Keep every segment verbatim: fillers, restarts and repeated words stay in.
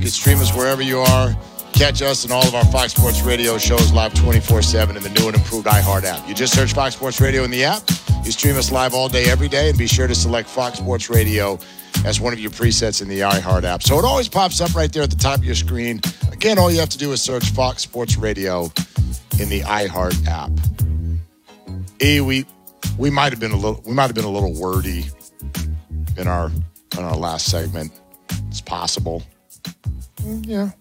can stream us wherever you are. Catch us and all of our Fox Sports Radio shows live twenty-four seven in the new and improved iHeart app. You just search Fox Sports Radio in the app. You stream us live all day, every day, and be sure to select Fox Sports Radio as one of your presets in the iHeart app. So it always pops up right there at the top of your screen. Again, all you have to do is search Fox Sports Radio in the iHeart app. E, we we might have been a little we might have been a little wordy in our in our last segment. It's possible. Yeah.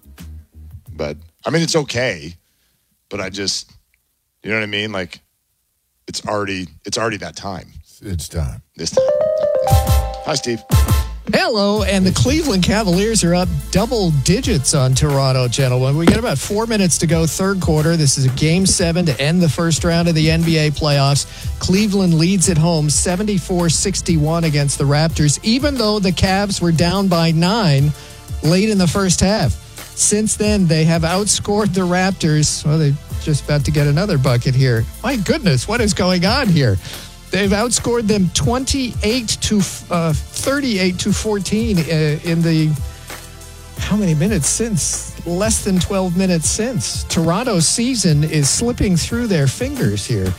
But, I mean, it's okay. But I just, you know what I mean? Like, it's already it's already that time. It's time. This time. Hi, Steve. Hello, and the Cleveland Cavaliers are up double digits on Toronto, gentlemen. We got about four minutes to go, third quarter. This is a game seven to end the first round of the N B A playoffs. Cleveland leads at home seventy-four sixty-one against the Raptors, even though the Cavs were down by nine late in the first half. Since then, they have outscored the Raptors. Well, they're just about to get another bucket here. My goodness, what is going on here? They've outscored them twenty-eight to thirty-eight to fourteen in the, how many minutes since? Less than twelve minutes since. Toronto's season is slipping through their fingers here.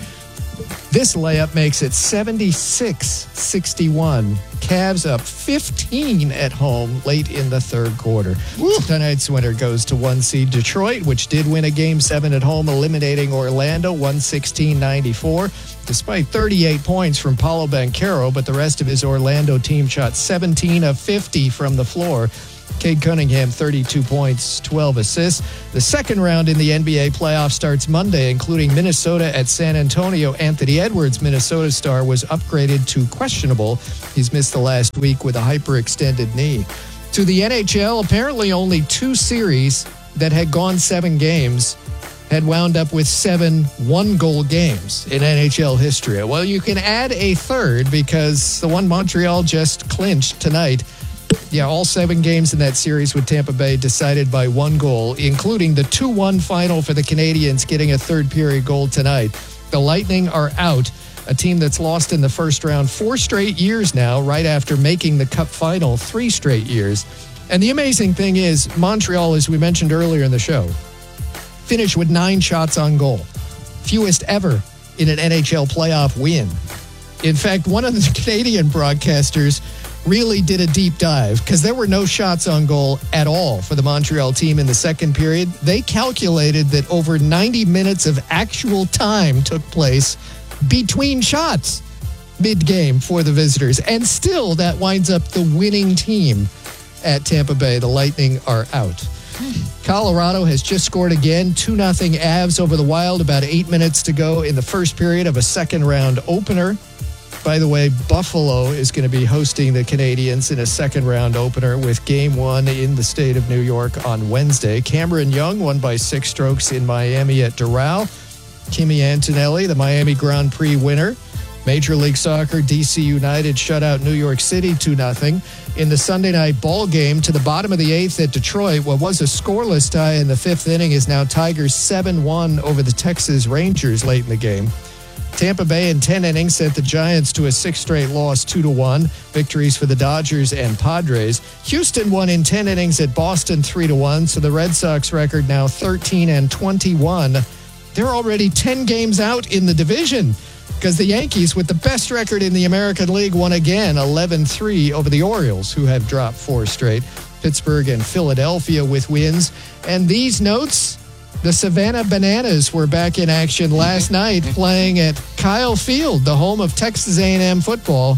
This layup makes it seventy-six sixty-one. Cavs up fifteen at home late in the third quarter. Woo. Tonight's winner goes to one seed Detroit, which did win a game seven at home, eliminating Orlando one sixteen ninety-four. Despite thirty-eight points from Paolo Banchero, but the rest of his Orlando team shot seventeen of fifty from the floor. Cade Cunningham, thirty-two points, twelve assists. The second round in the N B A playoffs starts Monday, including Minnesota at San Antonio. Anthony Edwards, Minnesota star, was upgraded to questionable. He's missed the last week with a hyperextended knee. To the N H L, apparently only two series that had gone seven games had wound up with seven one-goal games in N H L history. Well, you can add a third because the one Montreal just clinched tonight. Yeah, all seven games in that series with Tampa Bay decided by one goal, including the two one final for the Canadiens getting a third-period goal tonight. The Lightning are out, a team that's lost in the first round four straight years now, right after making the Cup final three straight years. And the amazing thing is, Montreal, as we mentioned earlier in the show, finished with nine shots on goal, fewest ever in an N H L playoff win. In fact, one of the Canadian broadcasters really did a deep dive because there were no shots on goal at all for the Montreal team in the second period. They calculated that over ninety minutes of actual time took place between shots mid-game for the visitors. And still, that winds up the winning team at Tampa Bay. The Lightning are out. Colorado has just scored again, two nothing Avs over the Wild, about eight minutes to go in the first period of a second-round opener. By the way, Buffalo is going to be hosting the Canadiens in a second-round opener with Game one in the state of New York on Wednesday. Cameron Young won by six strokes in Miami at Doral. Kimi Antonelli, the Miami Grand Prix winner. Major League Soccer, D C United shut out New York City two nothing. In the Sunday night ball game to the bottom of the eighth at Detroit, what was a scoreless tie in the fifth inning is now Tigers seven one over the Texas Rangers late in the game. Tampa Bay in ten innings sent the Giants to a six straight loss, two to one. Victories for the Dodgers and Padres. Houston won in ten innings at Boston, three to one. So the Red Sox record now thirteen and twenty-one. They're already ten games out in the division because the Yankees, with the best record in the American League, won again, eleven three over the Orioles, who have dropped four straight. Pittsburgh and Philadelphia with wins. And these notes, the Savannah Bananas were back in action last night playing at Kyle Field, the home of Texas A and M football.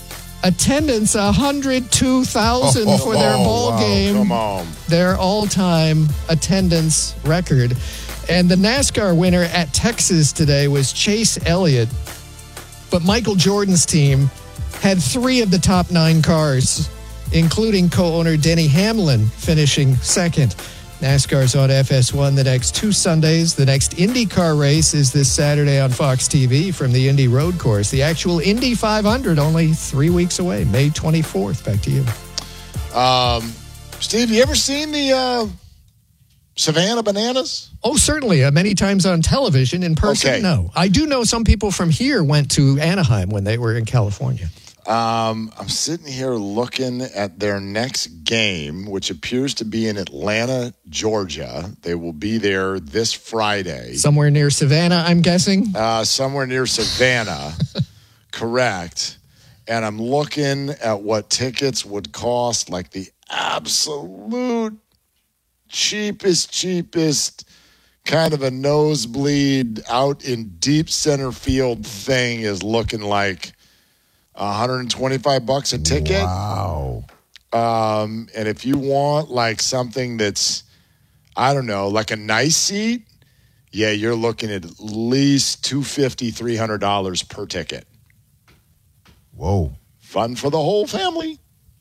Attendance one hundred two thousand oh, for their ball wow. game. Come on. Their all-time attendance record. And the NASCAR winner at Texas today was Chase Elliott. But Michael Jordan's team had three of the top nine cars, including co-owner Denny Hamlin finishing second. NASCAR's on F S one the next two Sundays. The next IndyCar race is this Saturday on Fox T V from the Indy Road Course. The actual Indy five hundred only three weeks away, May twenty-fourth. Back to you. Um, Steve, you ever seen the uh, Savannah Bananas? Oh, certainly. Uh, many times on television. In person, okay. No. I do know some people from here went to Anaheim when they were in California. Um, I'm sitting here looking at their next game, which appears to be in Atlanta, Georgia. They will be there this Friday. Somewhere near Savannah, I'm guessing? Uh, somewhere near Savannah. Correct. And I'm looking at what tickets would cost, like the absolute cheapest, cheapest kind of a nosebleed out in deep center field thing is looking like one hundred twenty-five bucks a ticket. Wow. Um, and if you want like something that's, I don't know, like a nice seat, yeah, you're looking at at least two hundred fifty dollars, three hundred dollars per ticket. Whoa. Fun for the whole family.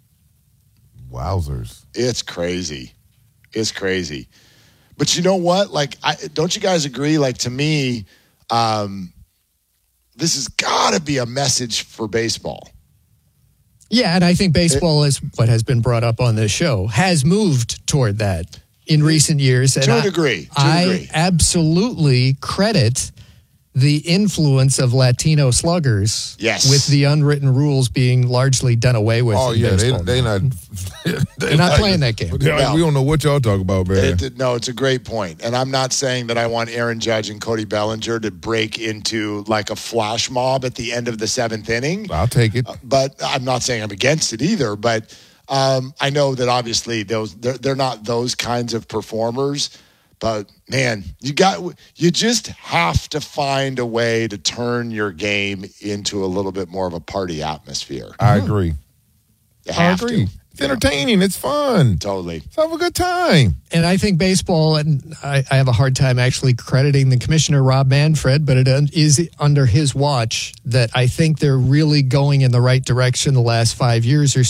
Wowzers. It's crazy. It's crazy. But you know what? Like, I, don't you guys agree? Like, to me, um, this has got to be a message for baseball. Yeah, and I think baseball, is what has been brought up on this show, has moved toward that in recent years. And To a I, degree. To I a degree. absolutely credit the influence of Latino sluggers Yes. with the unwritten rules being largely done away with. Oh, in yeah. They, baseball. they not. They're not playing that game. They're like, No. we don't know what y'all talk about, man. It, no, it's a great point. And I'm not saying that I want Aaron Judge and Cody Bellinger to break into like a flash mob at the end of the seventh inning. I'll take it. But I'm not saying I'm against it either. But um, I know that obviously those they're, they're not those kinds of performers. But man, you got you just have to find a way to turn your game into a little bit more of a party atmosphere. I agree. You I have agree. to. It's entertaining. It's fun. Totally. Let's have a good time. And I think baseball, and I, I have a hard time actually crediting the commissioner, Rob Manfred, but it is under his watch that I think they're really going in the right direction the last five years or